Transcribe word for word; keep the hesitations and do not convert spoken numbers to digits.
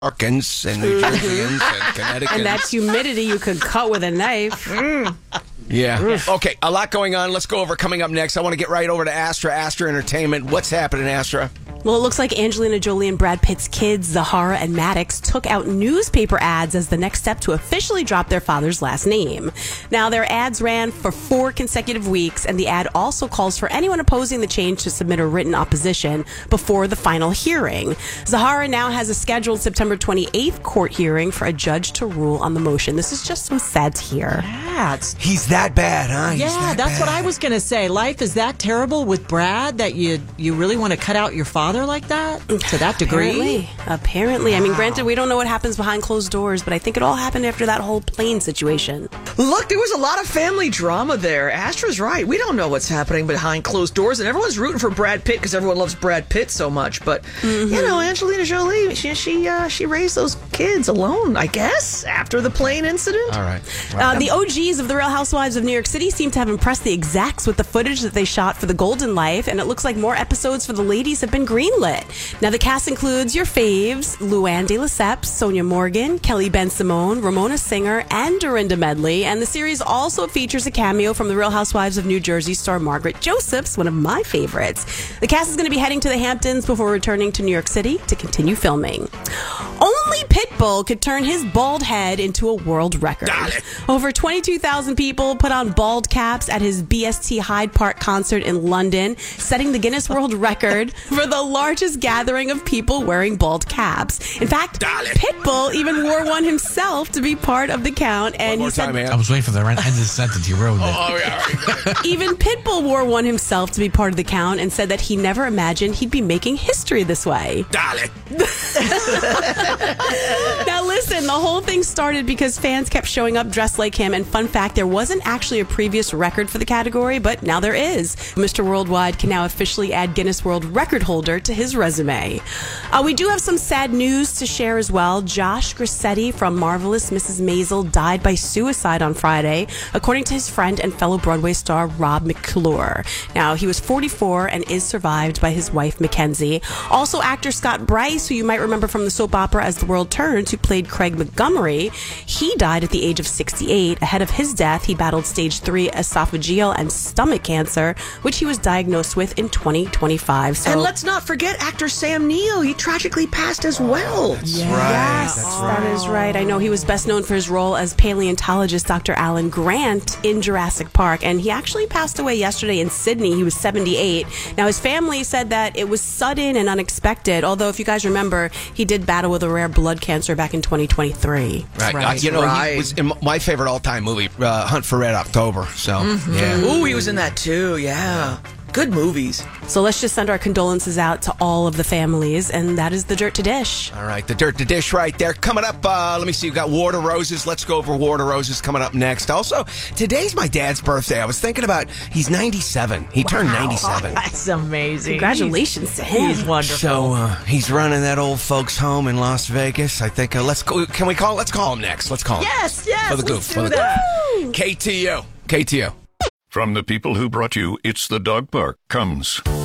Yorkins and New Jerseyans and Connecticutans. And that humidity you could cut with a knife. Mm. Yeah. Okay, a lot going on. Let's go over coming up next. I want to get right over to Astra, Astra Entertainment. What's happening, Astra? Well, it looks like Angelina Jolie and Brad Pitt's kids, Zahara and Maddox, took out newspaper ads as the next step to officially drop their father's last name. Now, their ads ran for four consecutive weeks, and the ad also calls for anyone opposing the change to submit a written opposition before the final hearing. Zahara now has a scheduled September twenty-eighth court hearing for a judge to rule on the motion. This is just so sad to hear. Yeah, it's, He's that bad, huh? He's yeah that that's bad. what I was going to say. Life is that terrible with Brad that you you really want to cut out your father like that to that degree? Apparently. Apparently. Wow. I mean, granted, we don't know what happens behind closed doors, but I think it all happened after that whole plane situation. Look, there was a lot of family drama there. Astra's right. We don't know what's happening behind closed doors, and everyone's rooting for Brad Pitt because everyone loves Brad Pitt so much. But, mm-hmm. you know, Angelina Jolie, she she, uh, she raised those kids alone, I guess, after the plane incident. All right. Wow. Uh, the O Gs of The Real Housewives of New York City seem to have impressed the execs with the footage that they shot for The Golden Life, and it looks like more episodes for the ladies have been greenlit. Now, the cast includes your faves, Luann de Lesseps, Sonia Morgan, Kelly Ben-Simone, Ramona Singer, and Dorinda Medley. And the series also features a cameo from The Real Housewives of New Jersey star Margaret Josephs, one of my favorites. The cast is going to be heading to the Hamptons before returning to New York City to continue filming. Only Pitbull could turn his bald head into a world record. Over twenty-two thousand people put on bald caps at his B S T Hyde Park concert in London, setting the Guinness World Record for the largest gathering of people wearing bald caps. In fact, Pitbull even wore one himself to be part of the count. And One more he said, time, man. I was waiting for the end of the sentence. You wrote it. Oh, yeah. even Pitbull wore one himself to be part of the count and said that he never imagined he'd be making history this way. Dale. Now listen, the whole thing started because fans kept showing up dressed like him, and fun fact, there wasn't actually a previous record for the category, but now there is. Mister Worldwide can now officially add Guinness World Record holder to his resume. Uh, we do have some sad news to share as well. Josh Grassetti from Marvelous Missus Maisel died by suicide on Friday, according to his friend and fellow Broadway star Rob McClure. Now, he was forty-four and is survived by his wife, Mackenzie. Also, actor Scott Bryce, who you might remember from the soap opera As the World Turns, who played Craig Montgomery, he died at the age of sixty-eight. Ahead of his death, he battled stage three esophageal and stomach cancer, which he was diagnosed with in twenty twenty-five. So, and let's not forget actor Sam Neill. He tragically passed as well. That's yes, right. Yes, That's that is right. I know he was best known for his role as paleontologist Doctor Alan Grant in Jurassic Park, and he actually passed away yesterday in Sydney. He was seventy-eight. Now, his family said that it was sudden and unexpected, although if you guys remember, he did battle with a rare blood cancer back in twenty twenty-three. Right. Right, Uh, you know, right. he was in my favorite all-time movie, uh, Hunt for Red October. So, Mm-hmm. yeah. Ooh, he was in that too, yeah. Good movies. So let's just send our condolences out to all of the families, and that is the Dirt to Dish. All right, the Dirt to Dish right there. Coming up, uh, let me see, you've got War to Roses. Let's go over War to Roses coming up next. Also, today's my dad's birthday. I was thinking about, he's ninety-seven. He turned ninety-seven. That's amazing. Congratulations to him. He's wonderful. So, uh, he's running that old folks home in Las Vegas. I think, uh, let's go, can we call, let's call him next. Let's call him. Yes, yes, For the goof, let's do for the that. goof. K T O. K T O. From the people who brought you It's the Dog Park comes